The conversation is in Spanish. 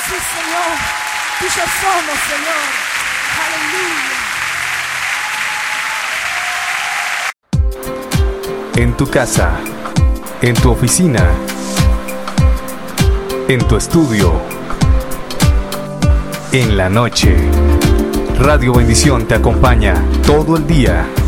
Sí, Señor. Tuyos somos, Señor. Aleluya. En tu casa, en tu oficina, en tu estudio, en la noche. Radio Bendición te acompaña todo el día.